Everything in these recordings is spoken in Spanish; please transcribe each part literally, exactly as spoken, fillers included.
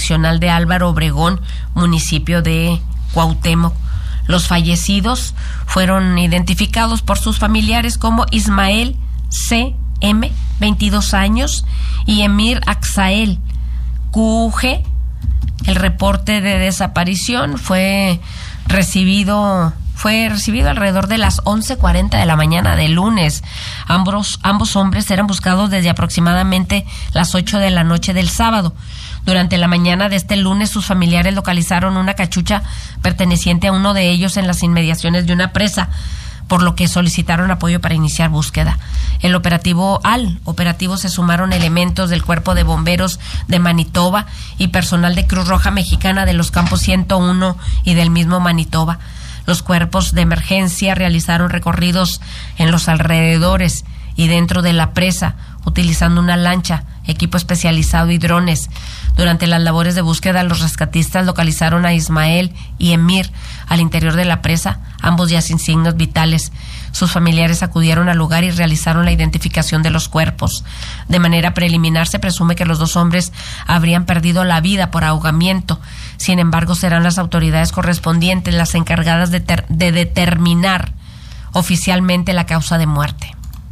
correccional de Álvaro Obregón, municipio de Cuauhtémoc. Los fallecidos fueron identificados por sus familiares como Ismael C M, veintidós años, y Emir Axael Q G. El reporte de desaparición fue recibido fue recibido alrededor de las once cuarenta de la mañana del lunes. Ambos, ambos hombres eran buscados desde aproximadamente las ocho de la noche del sábado. Durante la mañana de este lunes, sus familiares localizaron una cachucha perteneciente a uno de ellos en las inmediaciones de una presa, por lo que solicitaron apoyo para iniciar búsqueda. El operativo al operativo se sumaron elementos del Cuerpo de Bomberos de Manitoba y personal de Cruz Roja Mexicana de los campos ciento uno y del mismo Manitoba. Los cuerpos de emergencia realizaron recorridos en los alrededores y dentro de la presa, utilizando una lancha, equipo especializado y drones. Durante las labores de búsqueda, los rescatistas localizaron a Ismael y Emir al interior de la presa, ambos ya sin signos vitales. Sus familiares acudieron al lugar y realizaron la identificación de los cuerpos. De manera preliminar, se presume que los dos hombres habrían perdido la vida por ahogamiento. Sin embargo, serán las autoridades correspondientes las encargadas de, ter- de determinar oficialmente la causa de muerte.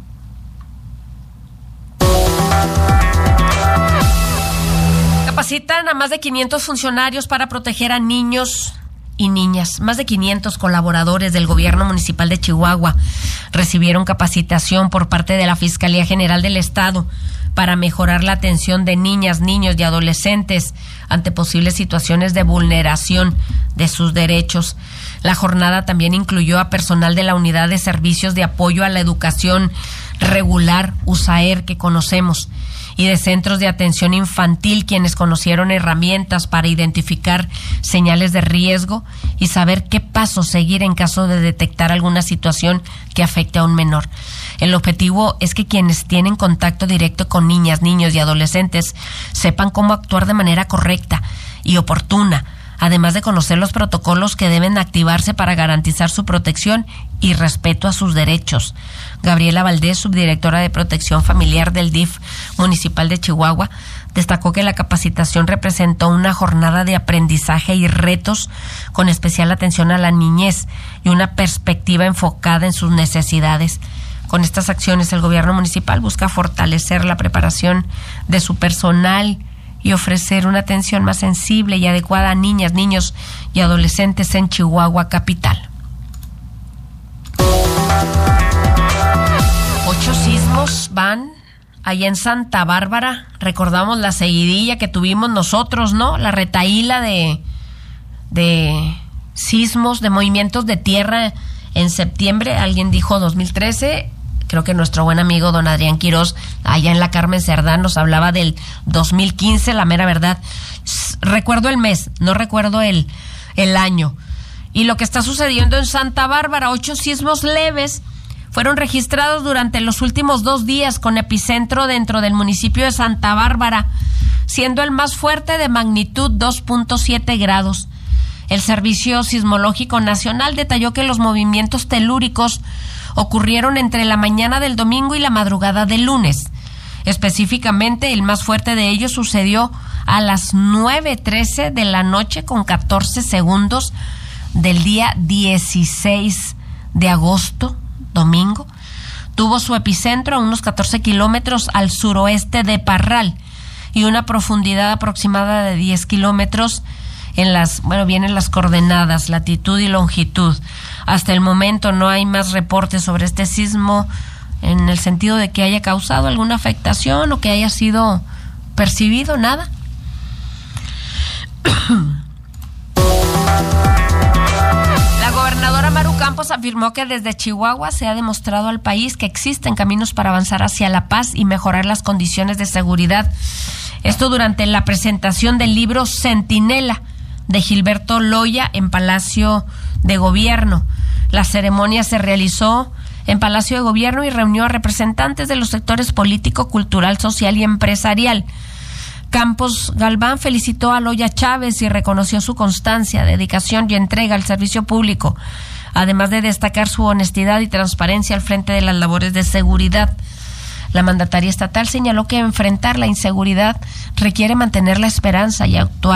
Capacitan a más de quinientos funcionarios para proteger a niños y niñas. Más de quinientos colaboradores del gobierno municipal de Chihuahua recibieron capacitación por parte de la Fiscalía General del Estado para mejorar la atención de niñas, niños y adolescentes ante posibles situaciones de vulneración de sus derechos. La jornada también incluyó a personal de la Unidad de Servicios de Apoyo a la Educación Regular, U S A E R, que conocemos, y de centros de atención infantil, quienes conocieron herramientas para identificar señales de riesgo y saber qué pasos seguir en caso de detectar alguna situación que afecte a un menor. El objetivo es que quienes tienen contacto directo con niñas, niños y adolescentes sepan cómo actuar de manera correcta y oportuna, además de conocer los protocolos que deben activarse para garantizar su protección y respeto a sus derechos. Gabriela Valdés, subdirectora de Protección Familiar del D I F municipal de Chihuahua, destacó que la capacitación representó una jornada de aprendizaje y retos con especial atención a la niñez y una perspectiva enfocada en sus necesidades. Con estas acciones, el gobierno municipal busca fortalecer la preparación de su personal y ofrecer una atención más sensible y adecuada a niñas, niños y adolescentes en Chihuahua capital. Ocho sismos van allá en Santa Bárbara. Recordamos la seguidilla que tuvimos nosotros, ¿no? La retahíla de, de sismos, de movimientos de tierra en septiembre. Alguien dijo dos mil trece. Creo que nuestro buen amigo don Adrián Quirós, allá en la Carmen Cerdán, nos hablaba del dos mil quince, la mera verdad. Recuerdo el mes, no recuerdo el, el año. Y lo que está sucediendo en Santa Bárbara, ocho sismos leves fueron registrados durante los últimos dos días con epicentro dentro del municipio de Santa Bárbara, siendo el más fuerte de magnitud dos punto siete grados. El Servicio Sismológico Nacional detalló que los movimientos telúricos ocurrieron entre la mañana del domingo y la madrugada del lunes. Específicamente, el más fuerte de ellos sucedió a las nueve trece de la noche con catorce segundos del día dieciséis de agosto, domingo. Tuvo su epicentro a unos catorce kilómetros al suroeste de Parral y una profundidad aproximada de diez kilómetros en las, bueno, vienen las coordenadas, latitud y longitud. Hasta el momento no hay más reportes sobre este sismo en el sentido de que haya causado alguna afectación o que haya sido percibido, nada. La gobernadora Maru Campos afirmó que desde Chihuahua se ha demostrado al país que existen caminos para avanzar hacia la paz y mejorar las condiciones de seguridad. Esto durante la presentación del libro Centinela de Gilberto Loya en Palacio de Gobierno. La ceremonia se realizó en Palacio de Gobierno y reunió a representantes de los sectores político, cultural, social y empresarial. Campos Galván felicitó a Loya Chávez y reconoció su constancia, dedicación y entrega al servicio público, además de destacar su honestidad y transparencia al frente de las labores de seguridad. La mandataria estatal señaló que enfrentar la inseguridad requiere mantener la esperanza y actuar